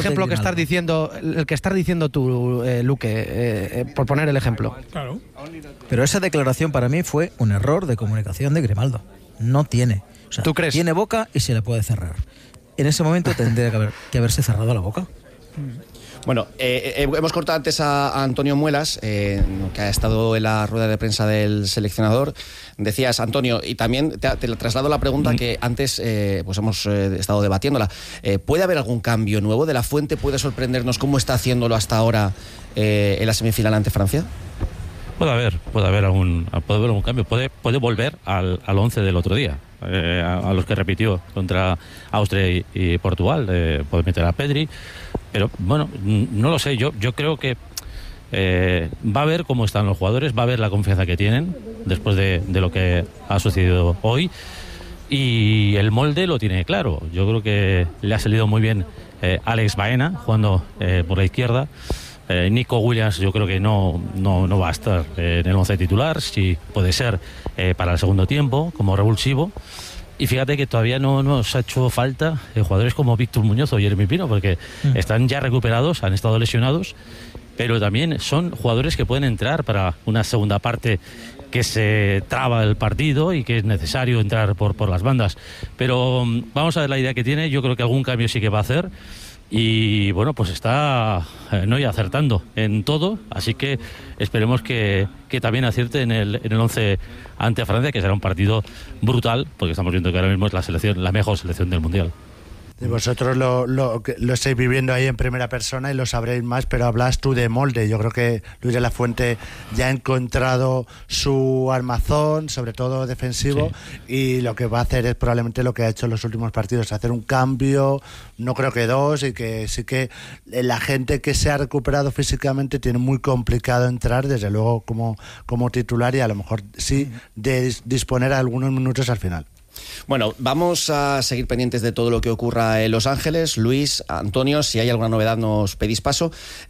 ejemplo que estás diciendo, el que estás diciendo tú, Luque, por poner el ejemplo. Claro. Pero esa declaración para mí fue un error de comunicación de Grimaldo. No tiene. O sea, ¿tú crees? Tiene boca y se le puede cerrar. En ese momento tendría que haberse cerrado la boca. Bueno, hemos cortado antes a Antonio Muelas, que ha estado en la rueda de prensa del seleccionador. Decías, Antonio, y también te traslado la pregunta que antes pues hemos estado debatiéndola. ¿Puede haber algún cambio nuevo? ¿De la Fuente puede sorprendernos cómo está haciéndolo hasta ahora en la semifinal ante Francia? Puede haber algún cambio. Puede volver al 11 del otro día, a los que repitió contra Austria y Portugal. Puede meter a Pedri, pero bueno, no lo sé. Yo creo que va a ver cómo están los jugadores, va a ver la confianza que tienen después de lo que ha sucedido hoy, y el molde lo tiene claro. Yo creo que le ha salido muy bien Alex Baena jugando por la izquierda. Nico Williams yo creo que no va a estar en el 11 titular, sí puede ser para el segundo tiempo como revulsivo. Y fíjate que todavía no nos ha hecho falta jugadores como Víctor Muñoz o Jeremy Pino, porque están ya recuperados, han estado lesionados, pero también son jugadores que pueden entrar para una segunda parte que se traba el partido y que es necesario entrar por las bandas. Pero vamos a ver la idea que tiene. Yo creo que algún cambio sí que va a hacer. Y bueno, pues está acertando en todo, así que esperemos que también acierte en el 11 ante Francia, que será un partido brutal, porque estamos viendo que ahora mismo es la mejor selección del Mundial. Y vosotros lo estáis viviendo ahí en primera persona y lo sabréis más, pero hablas tú de molde. Yo creo que Luis de la Fuente ya ha encontrado su armazón, sobre todo defensivo, y lo que va a hacer es probablemente lo que ha hecho en los últimos partidos, hacer un cambio, no creo que dos, y que sí que la gente que se ha recuperado físicamente tiene muy complicado entrar, desde luego como titular, y a lo mejor sí de disponer a algunos minutos al final. Bueno, vamos a seguir pendientes de todo lo que ocurra en Los Ángeles. Luis, Antonio, si hay alguna novedad nos pedís paso.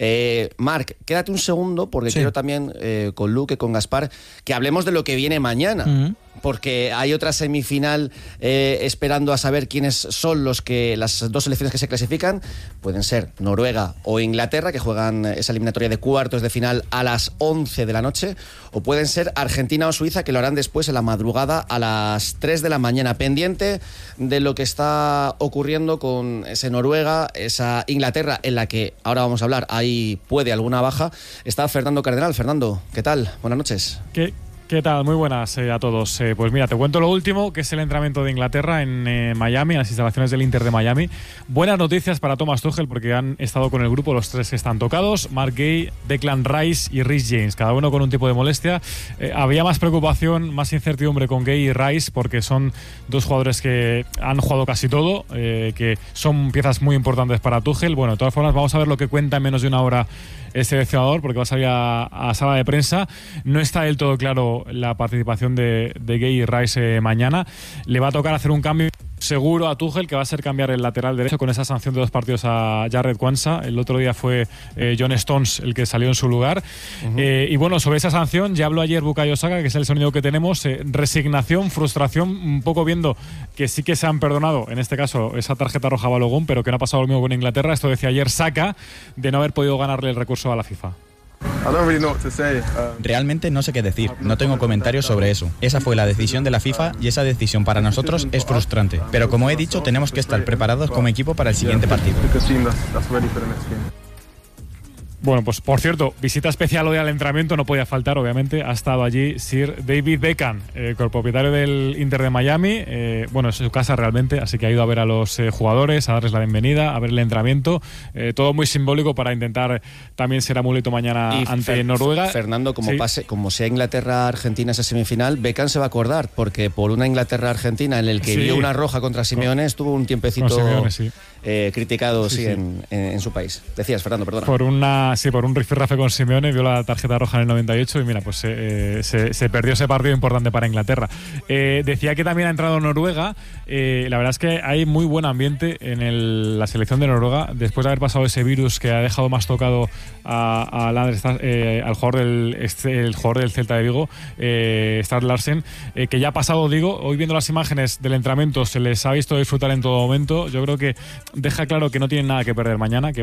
Marc, quédate un segundo porque quiero también, con Luque, con Gaspar, que hablemos de lo que viene mañana. Porque hay otra semifinal esperando a saber quiénes son las dos selecciones que se clasifican. Pueden ser Noruega o Inglaterra, que juegan esa eliminatoria de cuartos de final a las 11 de la noche, o pueden ser Argentina o Suiza, que lo harán después en la madrugada a las 3 de la mañana. Pendiente de lo que está ocurriendo con ese Noruega, esa Inglaterra, en la que ahora vamos a hablar, ahí puede alguna baja. Está Fernando Cardenal. Fernando, ¿qué tal? Buenas noches. ¿Qué tal? Muy buenas a todos. Pues mira, te cuento lo último, que es el entrenamiento de Inglaterra en Miami, en las instalaciones del Inter de Miami. Buenas noticias para Thomas Tuchel, porque han estado con el grupo los tres que están tocados: Mark Gay, Declan Rice y Reece James, cada uno con un tipo de molestia. Había más preocupación, más incertidumbre con Gay y Rice, porque son dos jugadores que han jugado casi todo, que son piezas muy importantes para Tuchel. Bueno, de todas formas, vamos a ver lo que cuenta en menos de una hora el seleccionador, porque va a salir a sala de prensa. No está del todo claro la participación de Gay y Rice mañana. Le va a tocar hacer un cambio seguro a Tuchel, que va a ser cambiar el lateral derecho con esa sanción de 2 partidos a Jarred Quansah. El otro día fue John Stones el que salió en su lugar. Y bueno, sobre esa sanción ya habló ayer Bukayo Saka, que es el sonido que tenemos. Resignación, frustración, un poco viendo que sí que se han perdonado, en este caso, esa tarjeta roja a Balogun, pero que no ha pasado lo mismo con Inglaterra. Esto decía ayer Saka, de no haber podido ganarle el recurso a la FIFA. Realmente no sé qué decir, no tengo comentarios sobre eso. Esa fue la decisión de la FIFA y esa decisión para nosotros es frustrante. Pero como he dicho, tenemos que estar preparados como equipo para el siguiente partido. Bueno, pues por cierto, visita especial hoy al entrenamiento, no podía faltar, obviamente. Ha estado allí Sir David Beckham, propietario del Inter de Miami. Bueno, es su casa realmente, así que ha ido a ver a los jugadores, a darles la bienvenida, a ver el entrenamiento. Todo muy simbólico para intentar también ser amuleto mañana ante Noruega. Fernando, como sea Inglaterra-Argentina esa semifinal, Beckham se va a acordar, porque por una Inglaterra-Argentina en el que vio una roja contra Simeone, estuvo un tiempecito criticado en su país. Decías, Fernando, perdona. Por un rifirrafe con Simeone, vio la tarjeta roja en el 98 y mira, pues se perdió ese partido importante para Inglaterra. Decía que también ha entrado Noruega. La verdad es que hay muy buen ambiente en la selección de Noruega, después de haber pasado ese virus que ha dejado más tocado al jugador del Celta de Vigo, Strand Larsen, que ya ha pasado, hoy viendo las imágenes del entrenamiento se les ha visto disfrutar en todo momento. Yo creo que deja claro que no tienen nada que perder mañana, que